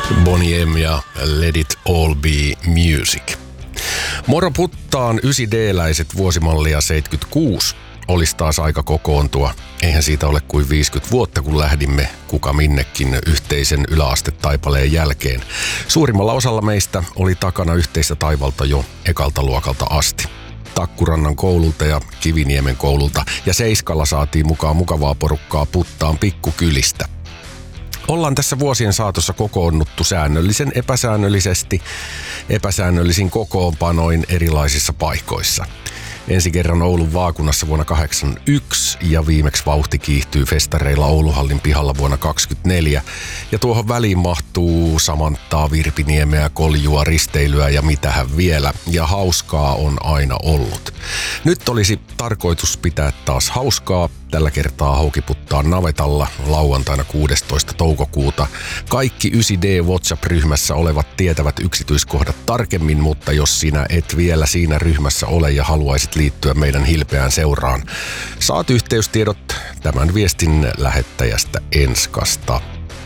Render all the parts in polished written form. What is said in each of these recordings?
Boney M ja Let It All Be Music. Moro puttaan 9D-läiset vuosimallia 76. Olisi taas aika kokoontua. Eihän siitä ole kuin 50 vuotta, kun lähdimme kuka minnekin yhteisen yläastetaipaleen jälkeen. Suurimmalla osalla meistä oli takana yhteistä taivalta jo ekalta luokalta asti. Takkurannan koululta ja Kiviniemen koululta ja Seiskalla saatiin mukaan mukavaa porukkaa puttaan pikkukylistä. Ollaan tässä vuosien saatossa kokoonnuttu säännöllisen epäsäännöllisesti, epäsäännöllisin kokoonpanoin erilaisissa paikoissa. Ensi kerran Oulun vaakunassa vuonna 1981 ja viimeksi vauhti kiihtyy festareilla Ouluhallin pihalla vuonna 1924. Ja tuohon väliin mahtuu Samanttaa, Virpiniemeä, Koljua, risteilyä ja mitähän vielä. Ja hauskaa on aina ollut. Nyt olisi tarkoitus pitää taas hauskaa. Tällä kertaa Houkiputtaa navetalla lauantaina 16. toukokuuta. Kaikki 9D WhatsApp-ryhmässä olevat tietävät yksityiskohdat tarkemmin, mutta jos sinä et vielä siinä ryhmässä ole ja haluaisit liittyä meidän hilpeään seuraan, saat yhteystiedot tämän viestin lähettäjästä Enskasta.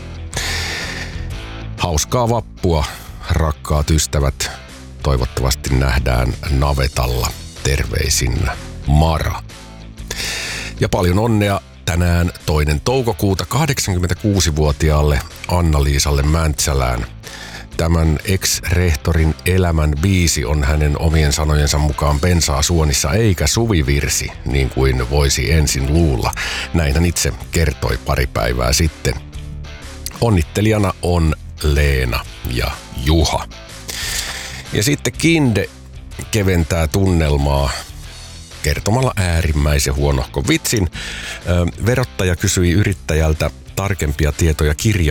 Hauskaa vappua, rakkaat ystävät. Toivottavasti nähdään navetalla. Terveisin Mara. Ja paljon onnea tänään 2. toukokuuta 86-vuotiaalle Anna-Liisalle Mäntsälään. Tämän ex-rehtorin elämän biisi on hänen omien sanojensa mukaan bensaa suonissa eikä suvivirsi, niin kuin voisi ensin luulla. Näin hän itse kertoi pari päivää sitten. Onnittelijana on Leena ja Juha. Ja sitten Kinde keventää tunnelmaa kertomalla äärimmäisen huonohkon vitsin. Verottaja kysyi yrittäjältä tarkempia tietoja